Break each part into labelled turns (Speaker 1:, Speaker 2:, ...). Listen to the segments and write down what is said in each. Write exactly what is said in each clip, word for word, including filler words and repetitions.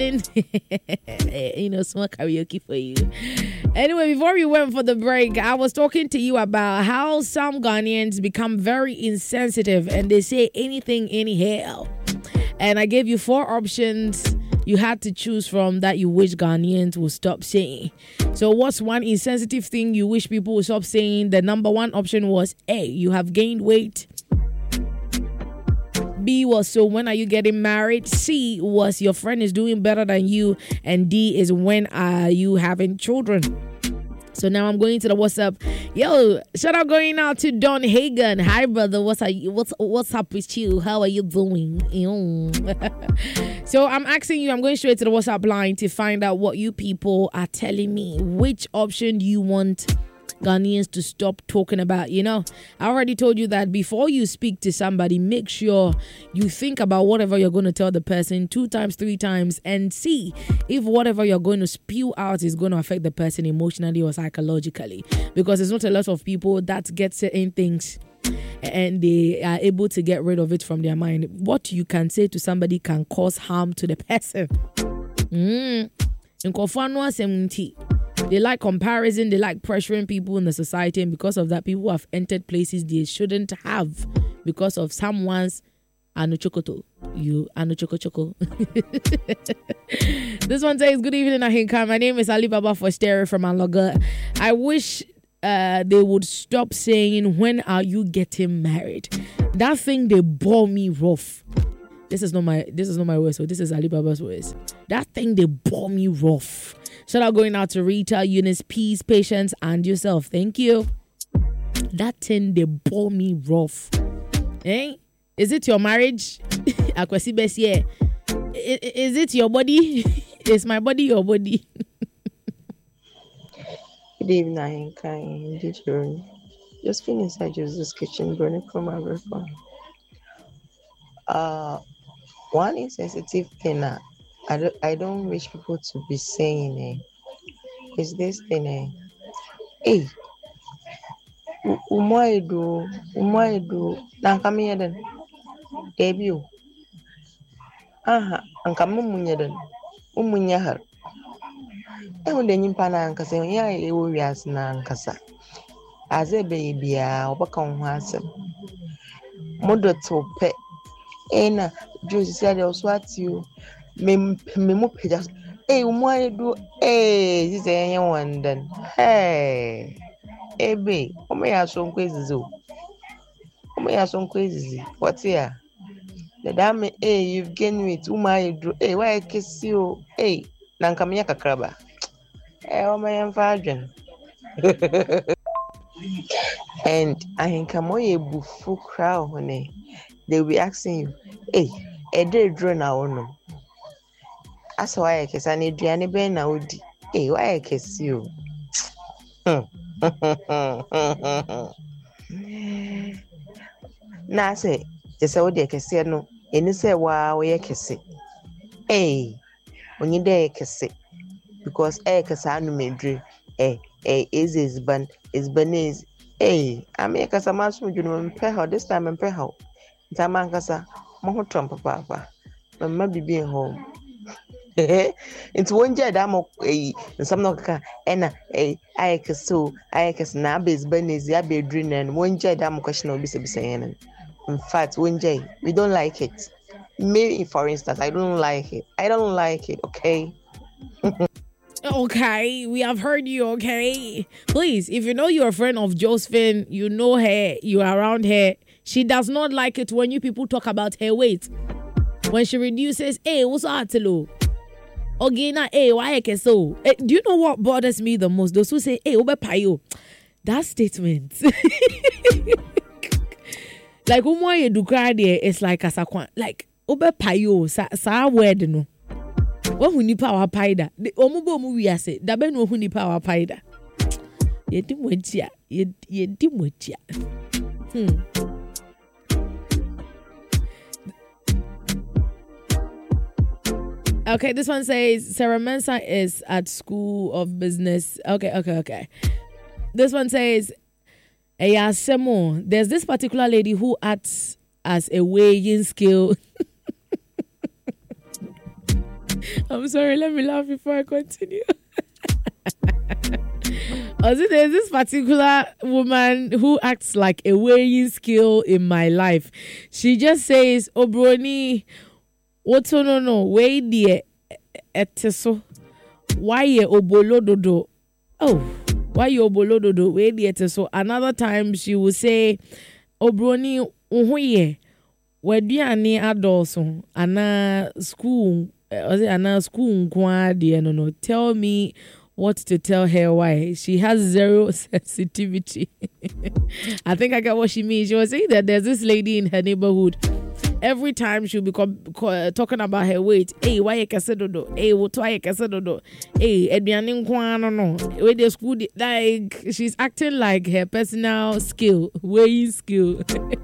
Speaker 1: feeling? You know, small karaoke for you. Anyway, before we went for the break, I was talking to you about how some Ghanaians become very insensitive and they say anything anyhow. And I gave you four options you had to choose from that you wish Ghanaians would stop saying. So what's one insensitive thing you wish people would stop saying? The number one option was A, you have gained weight. B was, so when are you getting married? C was, your friend is doing better than you. And D is, when are you having children? So now I'm going to the WhatsApp. Yo, shout out going out to Don Hagan. Hi, brother. What's are you, what's what's up with you? How are you doing? So I'm asking you, I'm going straight to the WhatsApp line to find out what you people are telling me. Which option do you want Ghanaians to stop talking about? You know, I already told you that before you speak to somebody, make sure you think about whatever you're going to tell the person two times, three times, and see if whatever you're going to spew out is going to affect the person emotionally or psychologically. Because there's not a lot of people that get certain things and they are able to get rid of it from their mind. What you can say to somebody can cause harm to the person. Mm. They like comparison, they like pressuring people in the society, and because of that, people have entered places they shouldn't have because of someone's anuchokoto. You anuchoko choko. This one says, good evening, Ahinka. My name is Ali Baba for Stereo from Anloga. I wish uh, they would stop saying, when are you getting married? That thing, they bore me rough. This is not my this is not my words, so this is Ali Baba's words. That thing, they bore me rough. Shout out going out to Rita, Eunice, Peace, Patience, and yourself. Thank you. That thing, they bore me rough. Eh? Is it your marriage? Akwesi Bessie. Is it your body? Is my body your body?
Speaker 2: Good evening, kind. Did you just finish inside Joseph's kitchen, burning from my phone? Uh, one insensitive thing uh, I don't, I don't wish people to be saying eh, is this thing. Eh, hey, umoedu, umoedu, nankamiyeden, debut. Aha, ankamu munyeden, umunyahar. Ewu de nyimpa na ankasa, ya ewo wiase na ankasa. Aze baby a obaka ho asem. Modo to pe. Ena, Josie said also at you. Me me mo peja. Eh, umoedu, eh, this is one then. Hey. Ebe, ome ya so nkwezizo. Ome ya so nkwezizi. What here? The dame, eh, you've gained weight. Umoedu, eh, why kiss you? Eh, nankamia kakraba. Eh, ome ya mfajen. And I think Kamoye bufu crowd honey. They'll be asking you, hey, a day draw now no. That's why I kiss any Diane Ben now. Hey, why I kiss you? Now say, just how they kiss you no. And you say, wow, we kiss it. Hey, when you dare kiss it. Because I kiss I no me eh, eh, is is ban, is banese. Hey, I make us a match with you and pay her this time and pay her. Tamankasa, Moho Trump, Papa, but maybe being home. It's one jet, I'm a some no car, and a I can so I can snap his bunnies, Yabe dream, and one jet, I'm question of Bishop saying. In fact, one J, we don't like it. Me, for instance, I don't like it. I don't like it, okay?
Speaker 1: Okay, we have heard you, okay? Please, if you know you're a friend of Josephine, you know her, you are around her, she does not like it when you people talk about her weight. When she reduces, hey, what's that low? Okay, now, hey, why I can so? Hey, do you know what bothers me the most? Those who say, hey, obe payo. That statement. Like, umo ye do cry there, it's like as a quan, like, obe payo, sa, sa word no. What who nipa wa paida? The omubo mu wi ase. Da be no who nipa wa paida. Ye di motia. Ye ye di motia. Hmm. Okay, this one says Sarah Mensah is at School of Business. Okay, okay, okay. This one says, Eya Semo, there's this particular lady who acts as a weighing scale. I'm sorry, let me laugh before I continue. Also, there's this particular woman who acts like a weighing scale in my life. She just says, Obroni, what no no, weigh the eteso. Why ye obolododo? Oh, why you obolododo? Weigh the eteso. Another time she will say, Obroni, uhuye, wediani adolso, ana school, ana school, no no. Tell me what to tell her why. She has zero sensitivity. I think I get what she means. She was saying that there's this lady in her neighborhood. Every time she'll be co- co- talking about her weight. Hey, why you kase dodo? Hey, what why you kase dodo? Hey, eduane nkwa no no. Where the school like she's acting like her personal skill, weighing skill.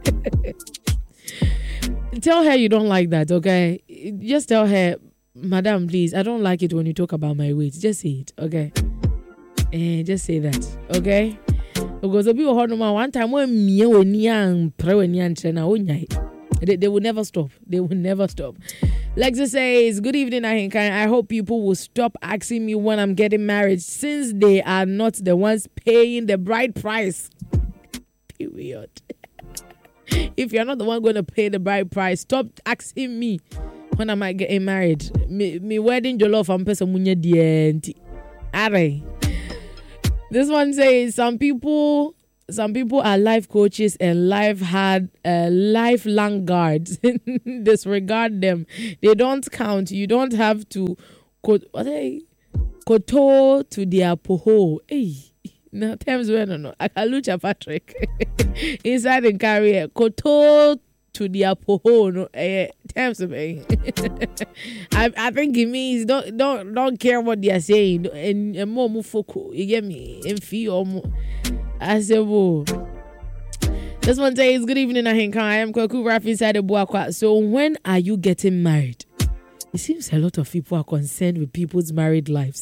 Speaker 1: Tell her you don't like that, okay? Just tell her, Madam, please, I don't like it when you talk about my weight. Just say it, okay? Eh, just say that, okay? Because the people heard one time when me when young pray when young they they will never stop. They will never stop. Lexa says, "Good evening, Ahinkai. I hope people will stop asking me when I'm getting married, since they are not the ones paying the bride price." Period. If you're not the one going to pay the bride price, stop asking me when am I getting married. Me, me wedding jollof am pesa munye dienti. Are. This one says some people, some people are life coaches and life had uh, lifelong guards. Disregard them. They don't count. You don't have to what are they? Koto to their poho. Hey. No, times when no no. Akalucha Patrick. Inside the career. Koto to the apoho no eh terms of I I think it means don't don't don't care what they are saying and and more mufoko. You get me? And feel more. I say whoa. This one says, good evening, Ahinka. I am Kwaku Raf inside the Buakwa. So when are you getting married? It seems a lot of people are concerned with people's married lives.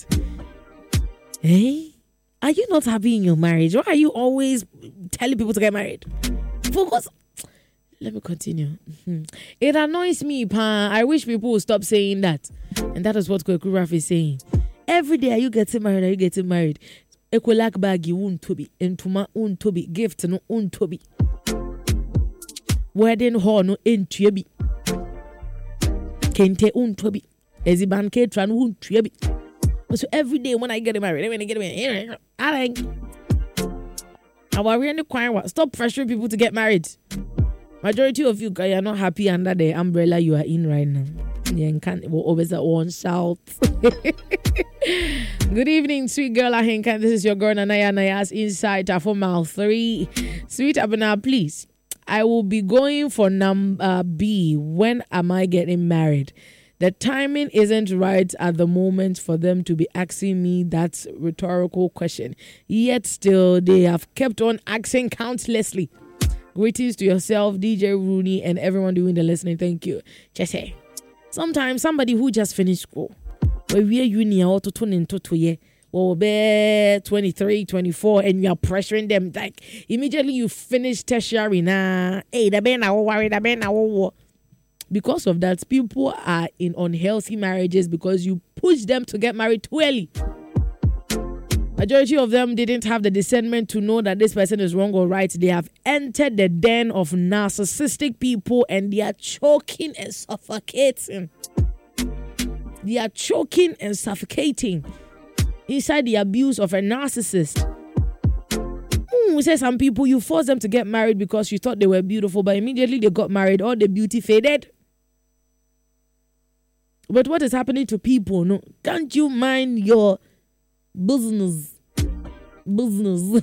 Speaker 1: Eh? Are you not happy in your marriage? Why are you always telling people to get married? Focus. Let me continue. Mm-hmm. It annoys me, pa. I wish people would stop saying that. And that is what Kwaku Raf is saying. Every day, are you getting married? Are you getting married? Ekolak bag you won't to be. Entuma un to be. Gift no un to be. Wedding hall no into be. Kente un to be. Eziban ketran un to be. So every day when I get married, when I get married, I think I worry in the choir. Stop pressuring people to get married. Majority of you guys are not happy under the umbrella you are in right now. You can't always at one shout. Good evening, sweet girl. I think this is your girl Nanaya Naya's inside for mile three. Sweet Abana, please. I will be going for number B. When am I getting married? The timing isn't right at the moment for them to be asking me that rhetorical question. Yet still, they have kept on asking countlessly. Greetings to yourself, D J Rooney, and everyone doing the listening. Thank you. Jesse. Sometimes somebody who just finished school, where we are uni or to turn into two year, or be twenty-three, twenty-four, and you are pressuring them like immediately you finish tertiary. Nah, hey, the ben I worry, the ben I war. Because of that, people are in unhealthy marriages because you push them to get married too early. Majority of them didn't have the discernment to know that this person is wrong or right. They have entered the den of narcissistic people and they are choking and suffocating. They are choking and suffocating inside the abuse of a narcissist. Mm, we say some people, you force them to get married because you thought they were beautiful, but immediately they got married, all the beauty faded. But what is happening to people? No, can't you mind your business? Business.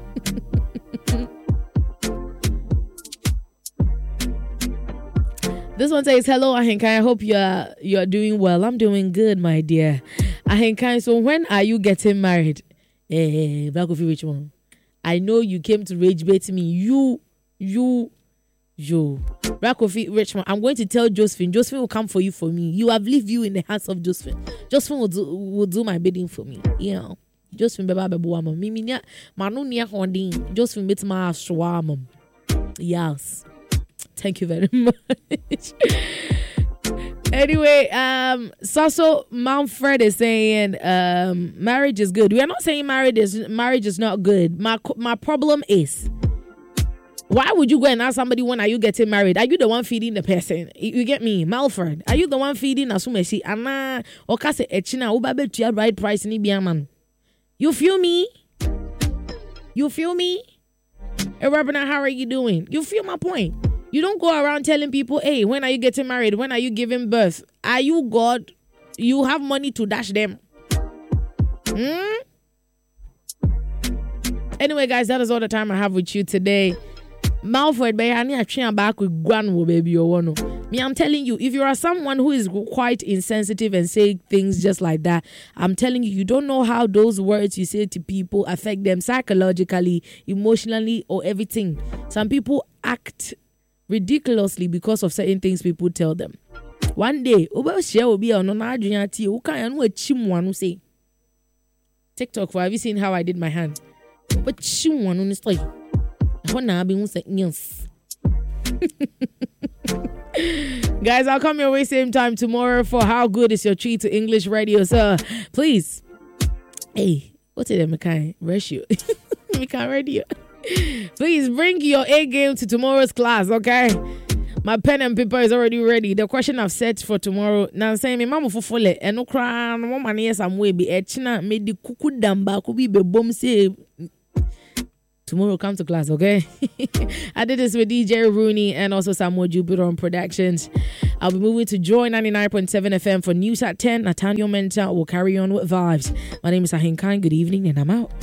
Speaker 1: This one says, hello, Ahinkai. I hope you're you're doing well. I'm doing good, my dear. Ahinkai, so when are you getting married? Eh, Black Coffee Rich one. I know you came to rage bait me. You, you, you. Black Coffee Richmond, I'm going to tell Josephine. Josephine will come for you for me. You have left you in the hands of Josephine. Josephine will do, will do my bidding for me. You know. Josephine beba bebu ama. Mimi niya, manu niya hondi. Josephine bit ma ashwa ama. Yes. Thank you very much. Anyway, um, Sasso Manfred is saying um, marriage is good. We are not saying marriage is marriage is not good. My my problem is, why would you go and ask somebody when are you getting married? Are you the one feeding the person? You, you get me, Manfred? Are you the one feeding Asumesi? Anna okase echina ubabe to right price ni biaman. You feel me? You feel me? Hey, Rabina, how are you doing? You feel my point? You don't go around telling people, hey, when are you getting married? When are you giving birth? Are you God? You have money to dash them. Hmm? Anyway, guys, that is all the time I have with you today. Malford, back with Granwo, baby, or one. Me, I'm telling you, if you are someone who is quite insensitive and say things just like that, I'm telling you, you don't know how those words you say to people affect them psychologically, emotionally, or everything. Some people act ridiculously because of certain things people tell them. One day, TikTok, for have you seen how I did my hand? But she won on the street. Guys, I'll come your way same time tomorrow for How Good Is Your Treat to English Radio. So please, hey, what's it, Mekai? Ratio. Mekai Radio. Please bring your A game to tomorrow's class, okay? My pen and paper is already ready. The question I've set for tomorrow. Now saying me mama for full and no cry, no money yes I'm way be etchina made the cuckoo damba could be be bomb say tomorrow come to class, okay? I did this with D J Rooney and also Samuel Jupiter on Productions. I'll be moving to Joy ninety-nine point seven F M for news at ten. Nathaniel Menta will carry on with vibes. My name is Ahin Khan. Good evening and I'm out.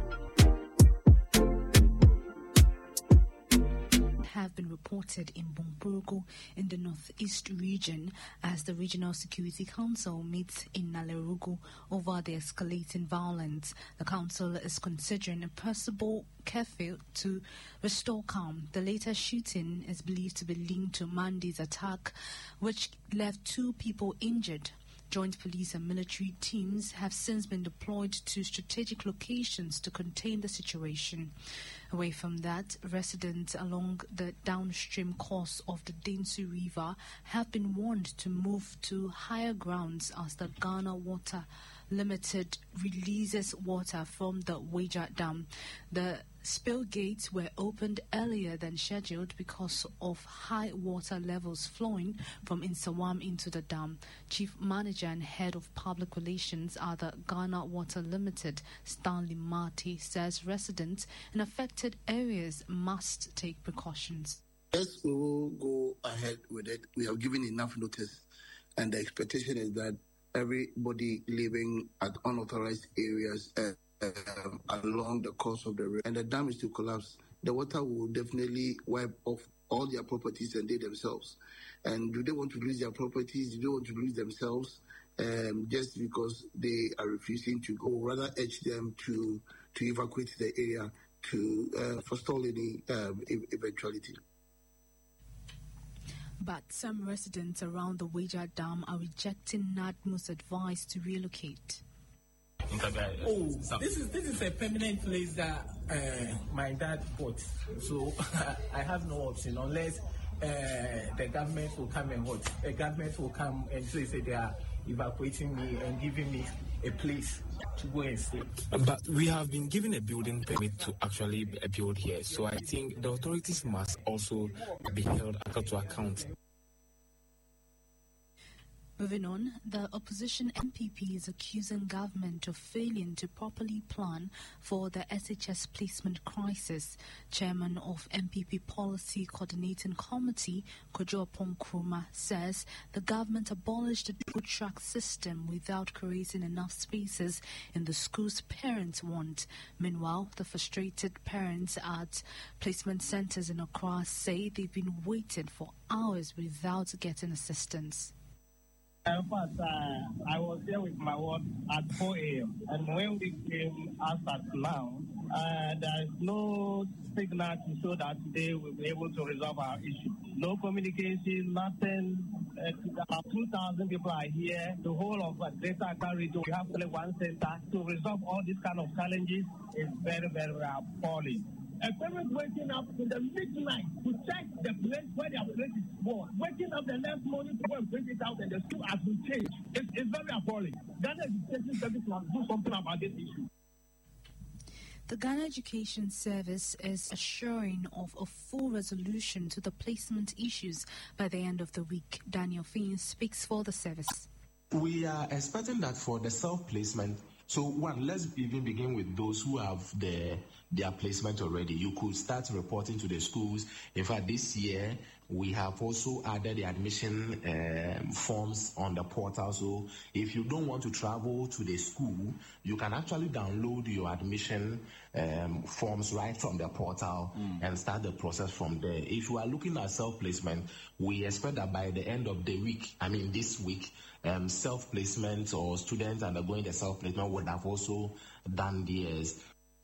Speaker 3: Have been reported in Bumburgo in the northeast region as the Regional Security Council meets in Nalerugu over the escalating violence. The council is considering a possible curfew to restore calm. The latest shooting is believed to be linked to Monday's attack, which left two people injured. Joint police and military teams have since been deployed to strategic locations to contain the situation. Away from that, residents along the downstream course of the Densu River have been warned to move to higher grounds as the Ghana Water Limited releases water from the Waja Dam. The spill gates were opened earlier than scheduled because of high water levels flowing from Insawam into the dam. Chief Manager and Head of Public Relations at the Ghana Water Limited, Stanley Marty, says residents in affected areas must take precautions.
Speaker 4: Yes, we will go ahead with it. We have given enough notice, and the expectation is that everybody living at unauthorized areas uh, uh, along the course of the river, and the dam is to collapse, the water will definitely wipe off all their properties and they themselves. And do they want to lose their properties? Do they want to lose themselves um, just because they are refusing to go? Rather urge them to, to evacuate the area to uh, forestall any um, eventuality.
Speaker 3: But some residents around the Waja Dam are rejecting NADMO's advice to relocate.
Speaker 5: Oh, this is this is a permanent place that uh, my dad bought, so I have no option unless uh, the government will come and what? The government will come and say, say they are evacuating me and giving me a place to go and stay.
Speaker 6: But we have been given a building permit to actually build here, so I think the authorities must also be held to account.
Speaker 3: Moving on, the opposition M P P is accusing government of failing to properly plan for the S H S placement crisis. Chairman of M P P Policy Coordinating Committee, Kojo Ponkruma, says the government abolished the good track system without creating enough spaces in the schools parents want. Meanwhile, the frustrated parents at placement centers in Accra say they've been waiting for hours without getting assistance.
Speaker 7: In fact, uh, I was there with my work at four a.m. and when we came as at now, uh, there is no signal to show that today we'll be able to resolve our issue. No communication, nothing. Uh, about two thousand people are here. The whole of uh, Greater Accra region, we have only one center. To resolve all these kind of challenges is very, very appalling. A parent waking up in the midnight to check the place where their place is born, waking up the next morning to go and print it out, and the school has been changed. It's, it's very appalling. Ghana Education Service must do something about this issue.
Speaker 3: The Ghana Education Service is assuring of a full resolution to the placement issues by the end of the week. Daniel Finn speaks for the service.
Speaker 6: We are expecting that for the self-placement. So one, let's even begin with those who have the, their placement already. You could start reporting to the schools. In fact, this year, we have also added the admission um, forms on the portal. So if you don't want to travel to the school, you can actually download your admission um, forms right from the portal mm. and start the process from there. If you are looking at self-placement, we expect that by the end of the week, I mean this week, um, self-placement or students undergoing the self-placement would have also done theirs.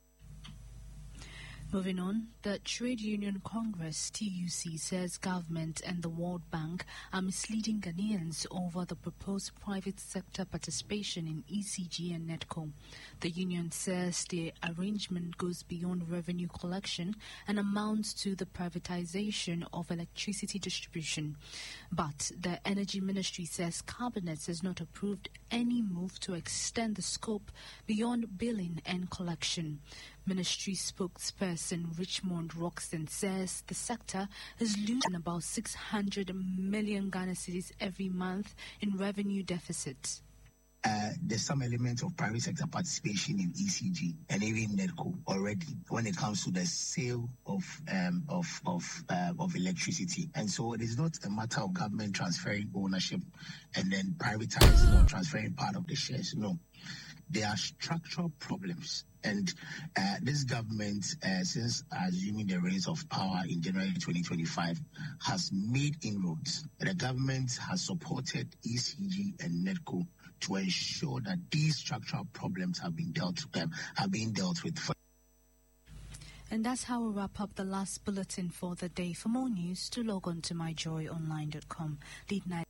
Speaker 3: Moving on, the Trade Union Congress, T U C, says government and the World Bank are misleading Ghanaians over the proposed private sector participation in E C G and NEDCO. The union says the arrangement goes beyond revenue collection and amounts to the privatization of electricity distribution. But the Energy Ministry says Cabinet has not approved any move to extend the scope beyond billing and collection. Ministry spokesperson Richmond Roxton says the sector is losing about six hundred million Ghana cedis every month in revenue deficits.
Speaker 8: Uh, there's some element of private sector participation in E C G and even NEDCO already when it comes to the sale of um, of of uh, of electricity, and so it is not a matter of government transferring ownership and then privatizing or transferring part of the shares. No, there are structural problems. And uh, this government, uh, since assuming the reins of power in January twenty twenty-five, has made inroads. The government has supported E C G and NEDCO to ensure that these structural problems have been dealt um, have been dealt with.
Speaker 3: And that's how we wrap up the last bulletin for the day. For more news, to log on to my joy online dot com. Lead night.